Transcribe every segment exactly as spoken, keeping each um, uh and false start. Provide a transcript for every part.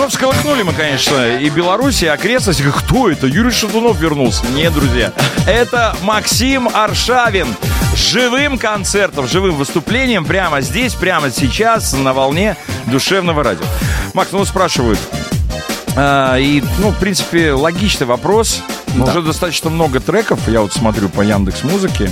Ну, всколыхнули мы, конечно, и Беларусь, и окрестности. Кто это? Юрий Шатунов вернулся. Нет, друзья. Это Максим Аршавин. Живым концертом, живым выступлением прямо здесь, прямо сейчас на волне душевного радио. Макс, ну вот спрашивают. А, и, ну, в принципе, логичный вопрос. Но да. Уже достаточно много треков. Я вот смотрю по Яндекс.Музыке.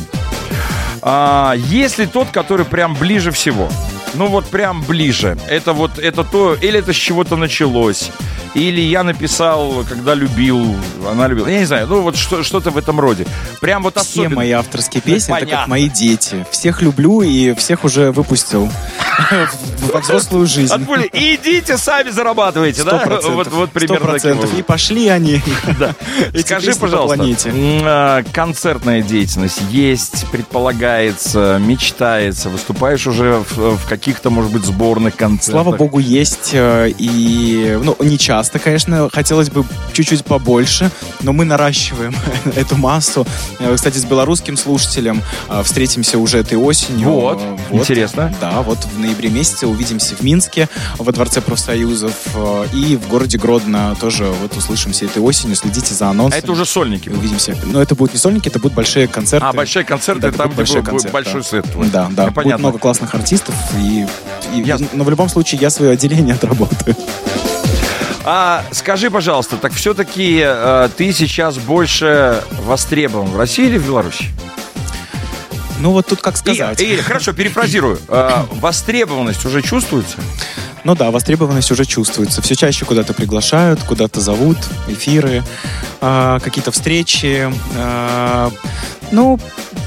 А, есть ли тот, который прям ближе всего? Ну вот прям ближе. Это вот это то, или это с чего-то началось, или я написал, когда любил, она любила. Я не знаю, ну вот что, что-то в этом роде. Прям вот особенно. Все мои авторские песни, это как мои дети. Всех люблю и всех уже выпустил во взрослую жизнь. Отпули. Идите сами зарабатывайте, да? Вот, вот примерно таким. И пошли они. Да. Скажи, пожалуйста, концертная деятельность есть, предполагается, мечтается, выступаешь уже в, в каких-то, может быть, сборных концертах? Слава богу, есть. И, ну, не часто, конечно, хотелось бы чуть-чуть побольше, но мы наращиваем эту массу. Кстати, с белорусским слушателем встретимся уже этой осенью. Вот, вот. Интересно. Да, вот в ноябре месяце увидимся в Минске, во Дворце профсоюзов, и в городе Гродно тоже вот услышимся этой осенью. Следите за анонсами. А это уже сольники? Увидимся. Но это будут не сольники, это будут большие концерты. А, большие концерты, да, там, где большой будет концерт, большой да. сет. Да, да, ну, будет понятно. Много классных артистов, и, и, я... но в любом случае я свое отделение отработаю. А скажи, пожалуйста, так все-таки э, ты сейчас больше востребован в России или в Беларуси? Ну вот тут как сказать. И, и, хорошо, перефразирую. Э, востребованность уже чувствуется? Ну да, востребованность уже чувствуется. Все чаще куда-то приглашают, куда-то зовут, эфиры, э, какие-то встречи. Э, ну...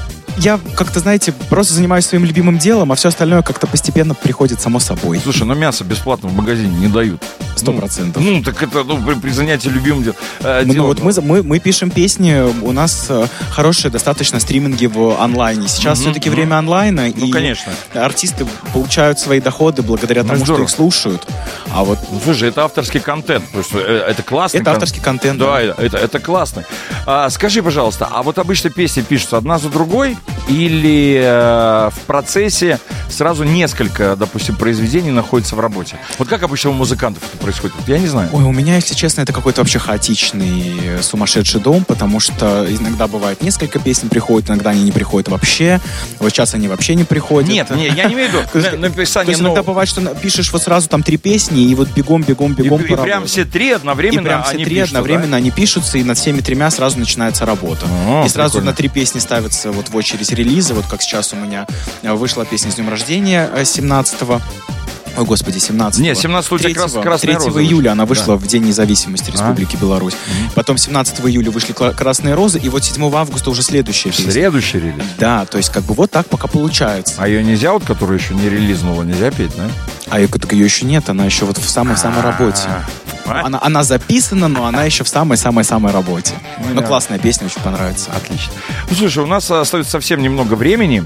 Я как-то, знаете, просто занимаюсь своим любимым делом, а все остальное как-то постепенно приходит само собой. Слушай, ну мясо бесплатно в магазине не дают. Сто процентов. Ну, ну, так это ну, при, при занятии любимым дел, э, ну, делом. Вот мы, мы, мы пишем песни, у нас э, хорошие достаточно стриминги в онлайне. Сейчас mm-hmm. все-таки mm-hmm. время онлайна, ну, и конечно. Артисты получают свои доходы благодаря ну, тому, здорово. Что их слушают. А вот... Ну, слушай, это авторский контент, то есть это классный Это кон... авторский контент. Да, да. Это, это, это классно. А, скажи, пожалуйста, а вот обычно песни пишутся одна за другой или в процессе сразу несколько, допустим, произведений находится в работе? Вот как обычно у музыкантов это происходит? Вот я не знаю. Ой, у меня, если честно, это какой-то вообще хаотичный, сумасшедший дом, потому что иногда бывает несколько песен приходят, иногда они не приходят вообще. Вот сейчас они вообще не приходят. Нет, нет, я не имею в виду написание. То есть иногда бывает, что пишешь вот сразу там три песни, и вот бегом, бегом, бегом. И прям все три одновременно. И прям все три одновременно они пишутся, и над всеми тремя сразу начинается работа. И сразу на три песни ставятся вот в очередь релизы, вот как сейчас у меня вышла песня «С днем рождения» семнадцатого. Ой, господи, семнадцатого. Нет, семнадцатого у тебя как раз Красная Роза. третьего июля она вышла, да. В День независимости Республики а? Беларусь. Mm-hmm. Потом семнадцатого июля вышли «Красные розы», и вот седьмого августа уже следующая песня. Следующий релиз? Да, то есть как бы вот так пока получается. А ее нельзя, вот которую еще не релизнула, нельзя петь, да? А ее, так ее еще нет, она еще вот в самой-самой работе. Она, она записана, но она еще в самой-самой-самой работе. Ну, но да. Классная песня, очень понравится. Отлично. Ну, слушай, у нас остается совсем немного времени.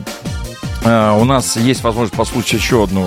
Uh, у нас есть возможность послушать еще одно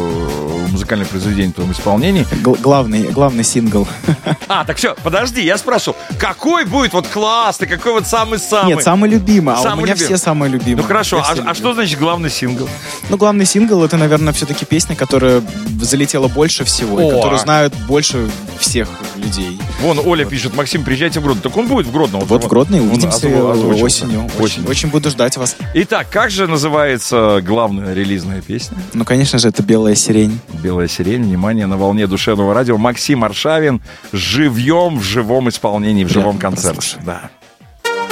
uh, музыкальное произведение в твоем исполнении. Г- главный, главный сингл. А, так все, подожди, я спрашивал, какой будет вот классный, какой вот самый-самый? Нет, самый любимый, а самый у меня любимый. Все самые любимые. Ну хорошо, а, а что значит главный сингл? Ну, главный сингл — это, наверное, все-таки песня, которая залетела больше всего, О, и которую знают больше всех людей. Вон Оля вот. Пишет: Максим, приезжайте в Гродно. Так он будет в Гродно. Вот, вот в Гродно, увидимся осенью. Очень, очень, очень буду ждать вас. Итак, как же называется главная релизная песня? Ну, конечно же, это «Белая сирень». «Белая сирень». Внимание, на волне душевного радио. Максим Аршавин живьем, в живом исполнении, в живом концерте. Да.